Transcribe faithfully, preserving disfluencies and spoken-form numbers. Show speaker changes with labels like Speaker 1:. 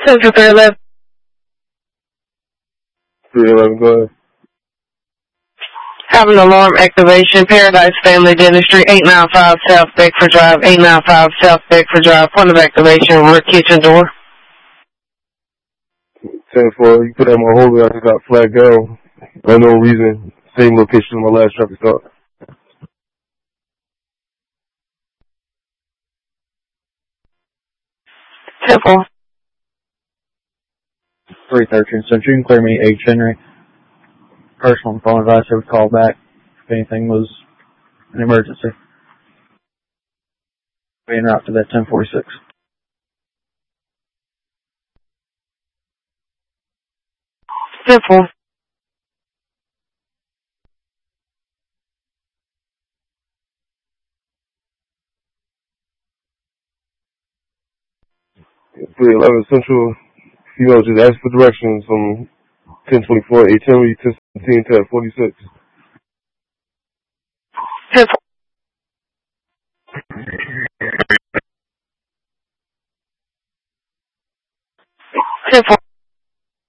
Speaker 1: Central three eleven.
Speaker 2: three eleven, go ahead.
Speaker 1: Have an alarm activation. Paradise Family Dentistry, eight ninety-five South Beckford Drive, eight ninety-five South Beckford Drive. Point of activation, rear kitchen door.
Speaker 2: ten four, you put that on hold, I just got flagged down. For no reason. Same location of my last traffic stop.
Speaker 1: ten four.
Speaker 3: three thirteen, so you can clear me H. Henry. Personal phone advice, I would call back if anything was an emergency. Being route to that ten forty-six.
Speaker 1: ten four.
Speaker 2: three eleven Central, female just asked for directions from ten twenty-four H Henry to seventeen to forty-six.